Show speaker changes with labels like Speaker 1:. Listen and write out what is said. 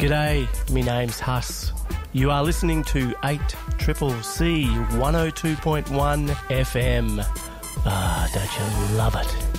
Speaker 1: G'day, me name's Huss. You are listening to 8CCC 102.1 FM. Ah, don't you love it?